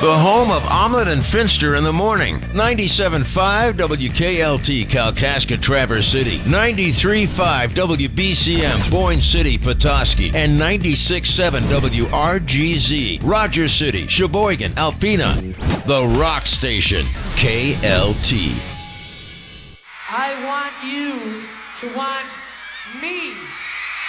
The home of Omelet and Finster in the morning. 97.5 WKLT Kalkaska Traverse City. 93.5 WBCM Boyne City Petoskey. And 96.7 WRGZ Rogers City, Sheboygan, Alpena. The Rock Station. KLT. I want you to want me.